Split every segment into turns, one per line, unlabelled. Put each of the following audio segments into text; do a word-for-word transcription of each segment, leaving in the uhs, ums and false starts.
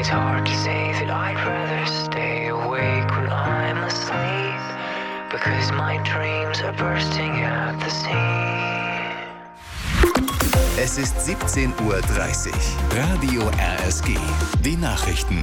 It's hard to say that I'd rather stay awake when I'm asleep, because my dreams are bursting at the seams.
Es ist siebzehn Uhr dreißig. Radio R S G. Die Nachrichten.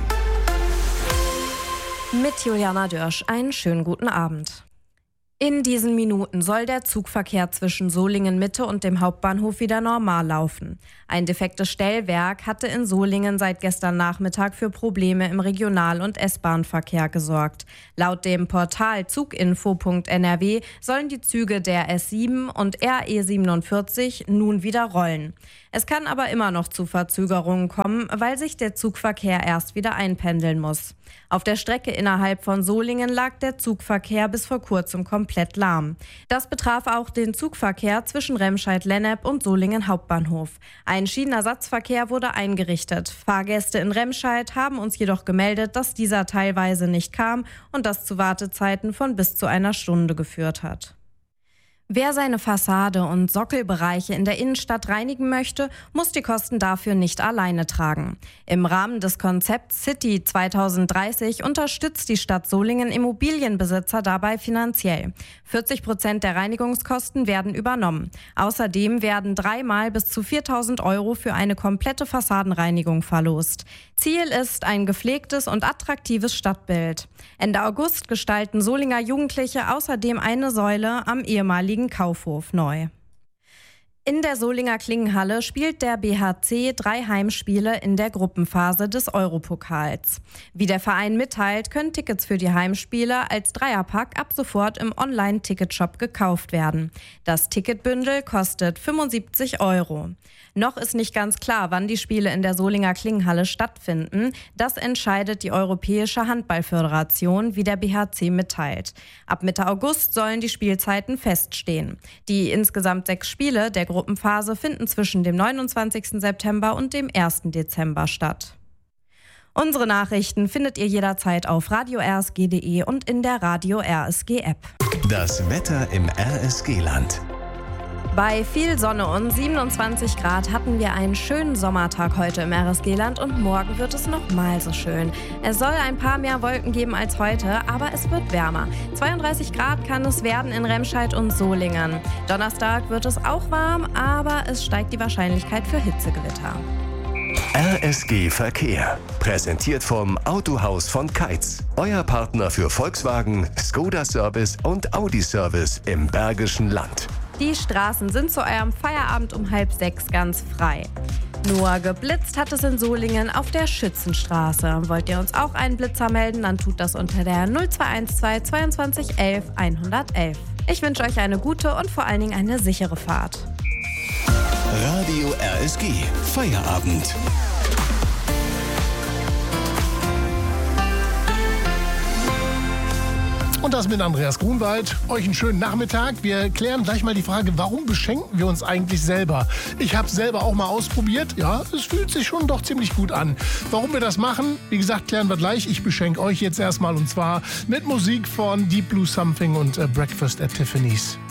Mit Juliana Dörsch einen schönen guten Abend. In diesen Minuten soll der Zugverkehr zwischen Solingen-Mitte und dem Hauptbahnhof wieder normal laufen. Ein defektes Stellwerk hatte in Solingen seit gestern Nachmittag für Probleme im Regional- und S-Bahn-Verkehr gesorgt. Laut dem Portal zuginfo punkt n r w sollen die Züge der S sieben und R E siebenundvierzig nun wieder rollen. Es kann aber immer noch zu Verzögerungen kommen, weil sich der Zugverkehr erst wieder einpendeln muss. Auf der Strecke innerhalb von Solingen lag der Zugverkehr bis vor kurzem komplett lahm. Das betraf auch den Zugverkehr zwischen Remscheid-Lennep und Solingen Hauptbahnhof. Ein Schienenersatzverkehr wurde eingerichtet. Fahrgäste in Remscheid haben uns jedoch gemeldet, dass dieser teilweise nicht kam und das zu Wartezeiten von bis zu einer Stunde geführt hat. Wer seine Fassade und Sockelbereiche in der Innenstadt reinigen möchte, muss die Kosten dafür nicht alleine tragen. Im Rahmen des Konzepts City zwanzig dreißig unterstützt die Stadt Solingen Immobilienbesitzer dabei finanziell. vierzig Prozent der Reinigungskosten werden übernommen. Außerdem werden dreimal bis zu viertausend Euro für eine komplette Fassadenreinigung verlost. Ziel ist ein gepflegtes und attraktives Stadtbild. Ende August gestalten Solinger Jugendliche außerdem eine Säule am ehemaligen Kaufhof neu. In der Solinger Klingenhalle spielt der B H C drei Heimspiele in der Gruppenphase des Europokals. Wie der Verein mitteilt, können Tickets für die Heimspiele als Dreierpack ab sofort im Online-Ticketshop gekauft werden. Das Ticketbündel kostet fünfundsiebzig Euro. Noch ist nicht ganz klar, wann die Spiele in der Solinger Klingenhalle stattfinden. Das entscheidet die Europäische Handballföderation, wie der B H C mitteilt. Ab Mitte August sollen die Spielzeiten feststehen. Die insgesamt sechs Spiele der Gruppenphase finden zwischen dem neunundzwanzigsten September und dem ersten Dezember statt. Unsere Nachrichten findet ihr jederzeit auf radio r s g punkt d e und in der Radio R S G App.
Das Wetter im R S G-Land.
Bei viel Sonne und siebenundzwanzig Grad hatten wir einen schönen Sommertag heute im R S G-Land und morgen wird es noch mal so schön. Es soll ein paar mehr Wolken geben als heute, aber es wird wärmer. zweiunddreißig Grad kann es werden in Remscheid und Solingen. Donnerstag wird es auch warm, aber es steigt die Wahrscheinlichkeit für Hitzegewitter.
R S G Verkehr. Präsentiert vom Autohaus von Keitz. Euer Partner für Volkswagen, Skoda Service und Audi Service im Bergischen Land.
Die Straßen sind zu eurem Feierabend um halb sechs ganz frei. Nur geblitzt hat es in Solingen auf der Schützenstraße. Wollt ihr uns auch einen Blitzer melden, dann tut das unter der null zwei eins zwei zweiundzwanzig elf hundertelf. Ich wünsche euch eine gute und vor allen Dingen eine sichere Fahrt.
Radio R S G Feierabend.
Und das mit Andreas Grunwald. Euch einen schönen Nachmittag. Wir klären gleich mal die Frage, warum beschenken wir uns eigentlich selber? Ich habe es selber auch mal ausprobiert. Ja, es fühlt sich schon doch ziemlich gut an. Warum wir das machen, wie gesagt, klären wir gleich. Ich beschenke euch jetzt erstmal und zwar mit Musik von Deep Blue Something und äh, Breakfast at Tiffany's.